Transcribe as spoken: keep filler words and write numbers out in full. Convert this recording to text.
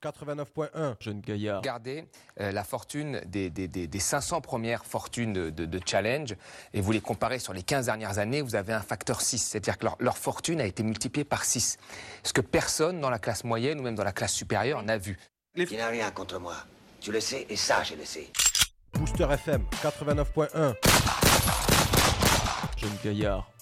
quatre-vingt-neuf point un. Jeune Gaillard. Regardez euh, la fortune des, des, des, des cinq cents premières fortunes de, de, de Challenge et vous les comparez sur les quinze dernières années, vous avez un facteur six. C'est-à-dire que leur, leur fortune a été multipliée par six. Ce que personne dans la classe moyenne ou même dans la classe supérieure n'a vu. Les... Tu n'as rien contre moi. Tu le sais et ça, je le sais. Booster F M quatre-vingt-neuf point un. Jeune Gaillard.